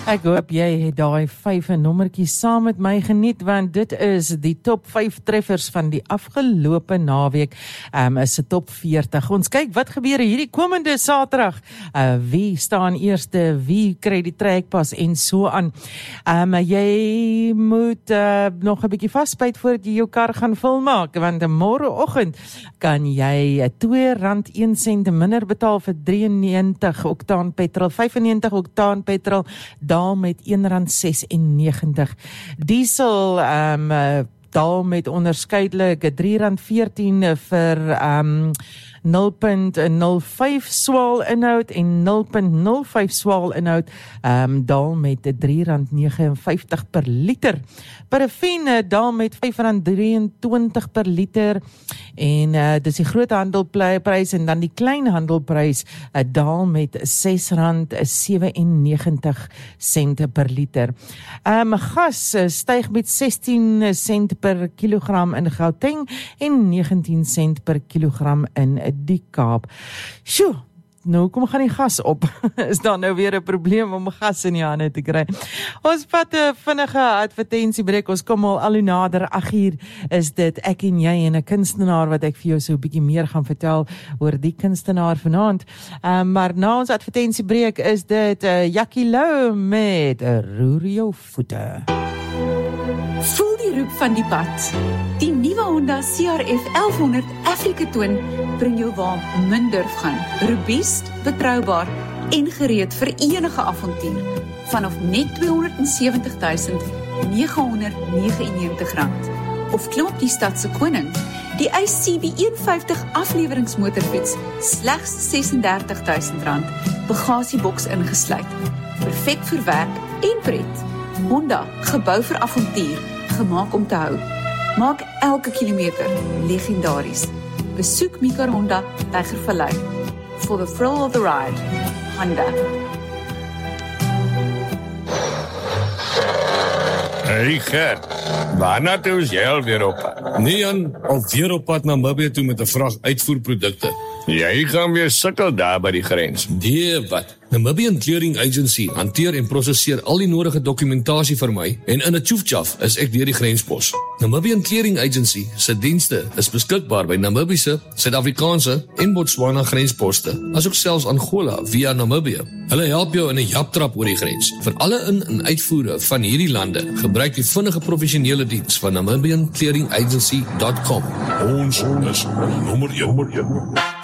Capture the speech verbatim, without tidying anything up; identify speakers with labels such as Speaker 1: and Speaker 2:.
Speaker 1: Ek hoop jy het daai vyf nommertjies saam met my geniet, want dit is die top vyf treffers van die afgelope naweek. Um, is 'n top veertig. Ons kyk wat gebeur hierdie komende Saterdag. Uh, wie staan eerste, wie kry die trekpas en so aan. Um, jy moet uh, nog 'n bietjie vasbyt voordat jy jou kar gaan volmaak, want môreoggend kan jy twee rand een sent minder betaal vir drie en negentig oktaan petrol, vyf en negentig oktaan petrol, daal met een rand ses en negentig. Diesel um, daal met onderskeidelik drie rand veertien vir um, nul punt nul vyf swaal inhoud en nul punt nul vyf swaal inhoud um, daal met drie rand vyf en negentig per liter. Paraffine daal met vyf rand drieëntwintig per liter en uh, dis die groot handelprys en dan die klein handelprys uh, daal met ses rand sewe en negentig sent per liter. Um, gas uh, styg met sestien sent per kilogram in Gauteng en negentien sent per kilogram in die Kaap. Sjoe, nou kom gaan die gas op. Is daar nou weer 'n probleem om gas in die hande te kry? Ons vat 'n vinnige advertensiebreek. Ons kom al al hoe nader. agt uur is dit ek en jy en 'n kunstenaar wat ek vir jou so 'n bietjie meer gaan vertel oor die kunstenaar vanaand. Um, maar na ons advertensiebreek is dit uh, Jackie Lou met uh, Roer jou voete.
Speaker 2: Voel die roep van die pad. Die nuwe Honda C R F elf honderd Africa Twin bring jou waar min durf gaan. Robuust, betroubaar en gereed vir enige avontuur. Vanaf net tweehonderdsewentig duisend negenhonderdnegenennegentig rand. Of klim op die stad se koning, die I C B een vyftig afleweringsmotorfiets, slegs sesendertig duisend rand. Bagasieboks ingesluit. Perfek vir werk en pret. Honda, gebou vir avontuur, gemaak om te hou. Maak elke kilometer legendaries. Besoek Mikar Honda, Tygervallei. For the thrill of the ride. Honda.
Speaker 3: Hey Gert, waarna toe is jy alweer op pad?
Speaker 4: Nee Jan, alweer op pad na Namibië toe met 'n vrag uitvoerprodukte.
Speaker 3: Jy gaan weer sukkel daar by die grens.
Speaker 4: Nee, wat? Namibian Clearing Agency hanteer en prosesseer al die nodige dokumentasie vir my en in 'n tjoefjaf is ek deur die grenspos. Namibian Clearing Agency se dienste is beskikbaar by Namibiese, Suid-Afrikaanse en Botswana grensposte, asook selfs Angola via Namibië. Hulle help jou in 'n japtrap oor die grens. Vir alle in- en uitvoere van hierdie lande, gebruik die vinnige professionele diens van namibian clearing agency dot com.
Speaker 5: Ons is nommer een.